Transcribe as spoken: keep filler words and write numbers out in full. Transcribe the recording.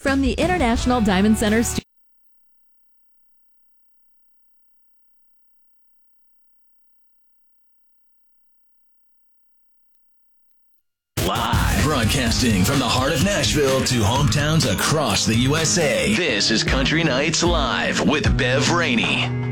From the International Diamond Center Studio. Live, broadcasting from the heart of Nashville to hometowns across the U S A. This is Country Nights Live with Bev Rainey.